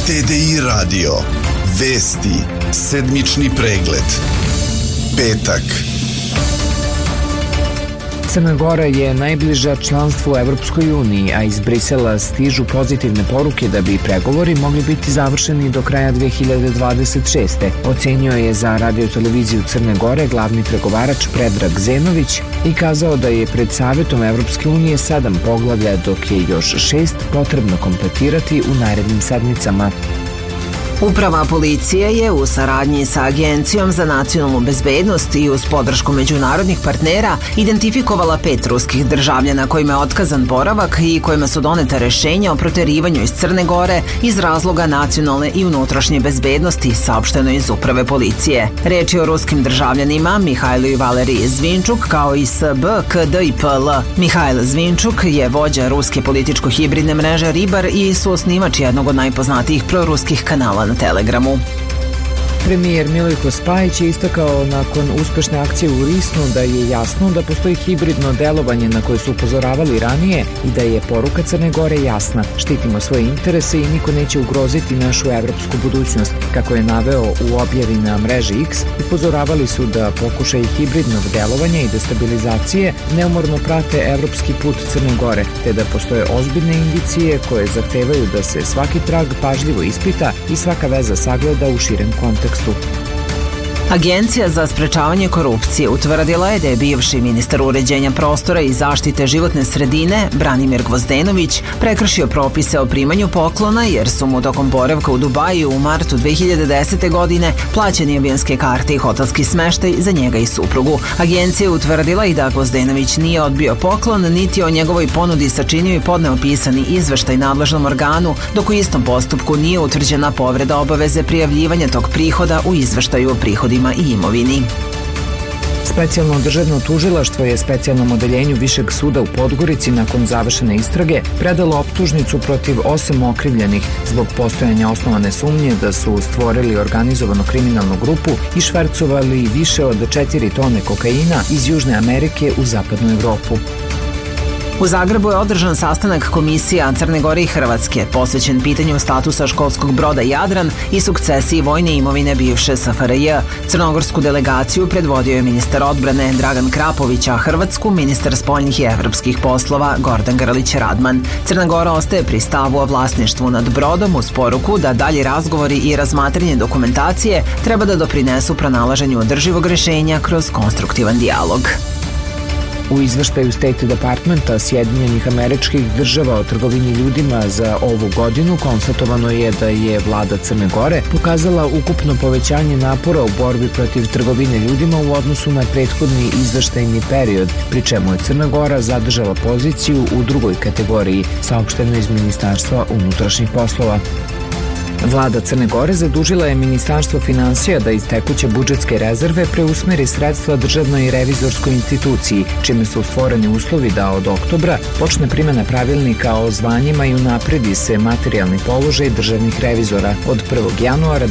TDI radio. Vesti. Sedmični pregled. Petak. Crna Gora je najbliža članstvu u Evropskoj uniji, a iz Brisela stižu pozitivne poruke da bi pregovori mogli biti završeni do kraja 2026. Ocenio je za Radio-televiziju Crne Gore glavni pregovarač Predrag Zenović i kazao da je pred Savjetom Evropske unije 7 poglavlja, dok je još 6 potrebno kompletirati u narednim sedmicama. Uprava policije je u saradnji sa Agencijom za nacionalnu bezbednost i uz podršku međunarodnih partnera identifikovala 5 ruskih državljana kojima je otkazan boravak i kojima su doneta rešenja o proterivanju iz Crne Gore iz razloga nacionalne i unutrašnje bezbednosti, saopšteno iz Uprave policije. Reč je o ruskim državljanima Mihajlu i Valeriji Zvinčuk kao i SB, KD i PL. Mihajl Zvinčuk je vođa ruske političko-hibridne mreže Ribar i suosnivač jednog od najpoznatijih proruskih kanala na Telegramu. Premijer Milojko Spajić je istakao nakon uspešne akcije u Risnu da je jasno da postoji hibridno delovanje na koje su upozoravali ranije i da je poruka Crne Gore jasna. Štitimo svoje interese i niko neće ugroziti našu evropsku budućnost. Kako je naveo u objavi na mreži X, upozoravali su da pokušaj hibridnog delovanja i destabilizacije neumorno prate evropski put Crne Gore, te da postoje ozbiljne indicije koje zahtevaju da se svaki trag pažljivo ispita i svaka veza sagleda u širem kontekstu. Agencija za sprečavanje korupcije utvrdila je da je bivši ministar uređenja prostora i zaštite životne sredine Branimir Gvozdenović prekršio propise o primanju poklona jer su mu tokom boravka u Dubaju u martu 2010. godine plaćeni avionske karte i hotelski smeštaj za njega i suprugu. Agencija je utvrdila i da Gvozdenović nije odbio poklon, niti o njegovoj ponudi sačinio i podneo pisani izveštaj nadležnom organu, dok u istom postupku nije utvrđena povreda obaveze prijavljivanja tog prihoda u izveštaju o prihodima i imovini. Specijalno državno tužilaštvo je specijalnom odeljenju Višeg suda u Podgorici nakon završene istrage predalo optužnicu protiv 8 okrivljenih zbog postojanja osnovane sumnje da su stvorili organizovanu kriminalnu grupu i švercovali više od 4 tone kokaina iz Južne Amerike u zapadnu Evropu. U Zagrebu je održan sastanak komisija Crne Gore i Hrvatske posvećen pitanju statusa školskog broda Jadran i sukcesiji vojne imovine bivše SFRJ. Crnogorsku delegaciju predvodio je ministar odbrane Dragan Krapović, a Hrvatsku ministar spoljnih i evropskih poslova Gordan Grlić Radman. Crna Gora ostaje pri stavu o vlasništvu nad brodom uz poruku da dalji razgovori i razmatranje dokumentacije treba da doprinesu pronalaženju održivog rešenja kroz konstruktivan dijalog. U izveštaju State Departmenta Sjedinjenih Američkih Država o trgovini ljudima za ovu godinu konstatovano je da je vlada Crne Gore pokazala ukupno povećanje napora u borbi protiv trgovine ljudima u odnosu na prethodni izveštajni period, pri čemu je Crna Gora zadržala poziciju u drugoj kategoriji, saopšteno iz Ministarstva unutrašnjih poslova. Vlada Crne Gore zadužila je Ministarstvo finansija da iz tekuće budžetske rezerve preusmeri sredstva državnoj revizorskoj instituciji, čime su stvoreni uslovi da od oktobra počne primjena pravilnika o zvanjima i unapredi se materijalni položaj državnih revizora. Od 1. januara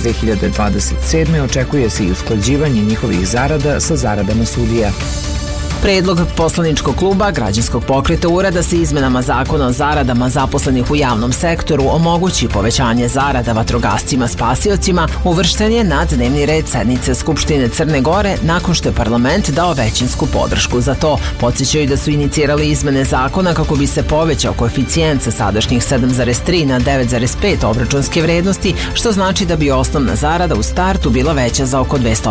2027. očekuje se i usklađivanje njihovih zarada sa zaradama sudija. Predlog poslaničkog kluba Građanskog pokreta ureda sa izmenama zakona o zaradama zaposlenih u javnom sektoru omogući povećanje zarada vatrogascima spasiocima uvršten je na dnevni red sednice Skupštine Crne Gore nakon što je parlament dao većinsku podršku za to. Podsjećaju da su inicirali izmene zakona kako bi se povećao koeficijent sa sadašnjih 7,3 na 9,5 obračunske vrednosti, što znači da bi osnovna zarada u startu bila veća za oko 200